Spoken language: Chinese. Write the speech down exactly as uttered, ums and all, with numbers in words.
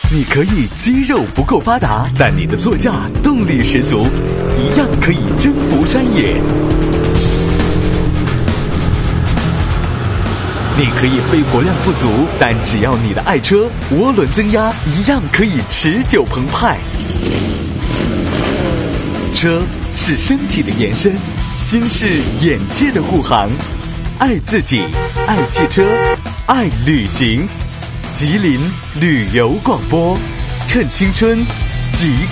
你可以肌肉不够发达，但你的座驾动力十足，一样可以征服山野。你可以肺活量不足，但只要你的爱车涡轮增压，一样可以持久澎湃。车是身体的延伸，心是眼界的护航。爱自己，爱汽车，爱旅行。吉林旅游广播，趁青春，即